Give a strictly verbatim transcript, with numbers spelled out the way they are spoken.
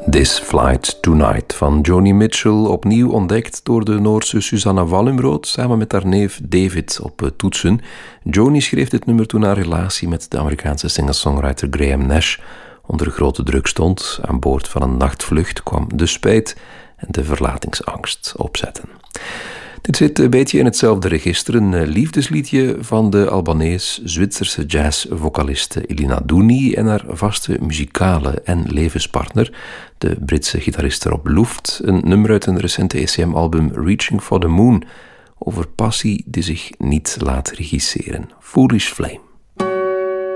This Flight Tonight van Joni Mitchell, opnieuw ontdekt door de Noorse Susanna Wallimrode samen met haar neef David op toetsen. Joni schreef dit nummer toen haar relatie met de Amerikaanse singer-songwriter Graham Nash onder grote druk stond. Aan boord van een nachtvlucht kwam de spijt en de verlatingsangst opzetten. Dit zit een beetje in hetzelfde register, een liefdesliedje van de Albanees-Zwitserse jazzvocaliste Elina Dooney en haar vaste muzikale en levenspartner, de Britse gitariste Rob Luft, een nummer uit een recente E C M-album Reaching for the Moon, over passie die zich niet laat regisseren. Foolish Flame.